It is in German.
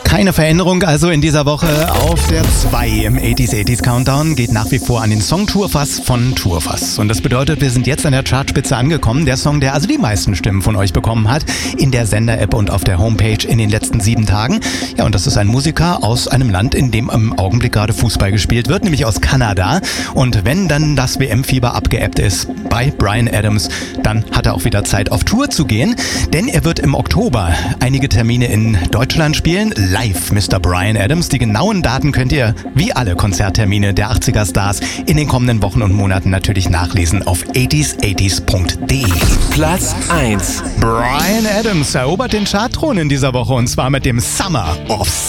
Keine Veränderung also in dieser Woche. Auf der 2 im 80s Countdown geht nach wie vor an den Song Tourfass von Tourfass. Und das bedeutet, wir sind jetzt an der Chartspitze angekommen. Der Song, der also die meisten Stimmen von euch bekommen hat, in der Sender-App und auf der Homepage in den letzten 7 Tagen. Ja, und das ist ein Musiker aus einem Land, in dem im Augenblick gerade Fußball gespielt wird, nämlich aus Kanada. Und wenn dann das WM-Fieber abgeebbt ist bei Bryan Adams, dann hat er auch wieder Zeit, auf Tour zu gehen. Denn er wird im Oktober einige Termine in Deutschland spielen. Live Mr. Bryan Adams. Die genauen Daten könnt ihr, wie alle Konzerttermine der 80er Stars, in den kommenden Wochen und Monaten natürlich nachlesen auf 80s80s.de. Platz 1. Bryan Adams erobert den Chartthron in dieser Woche und zwar mit dem Summer of